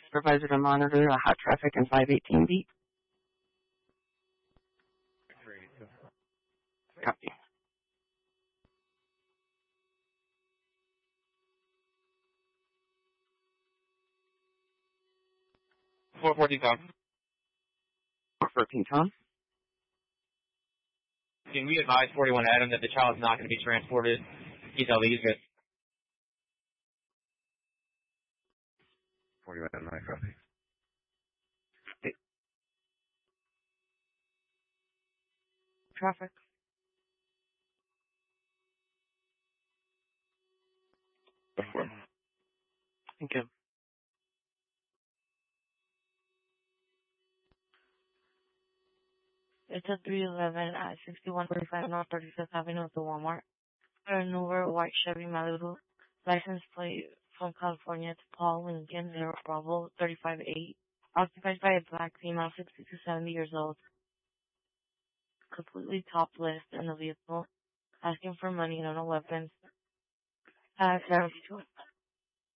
supervisor to monitor hot traffic in 518B. Copy. Four 14 Tom. 414 Tom. Can we advise 41 Adam that the child is not going to be transported? He's good. 41 Adam, I copy. Traffic. Thank you. It's a 311 at 6145 North 35th Avenue at the Walmart. A newer white Chevy Malibu, license plate from California to Paul Lincoln, 0 Bravo 358, occupied by a black female 60 to 70 years old, completely topless in the vehicle, asking for money and no weapons. 72.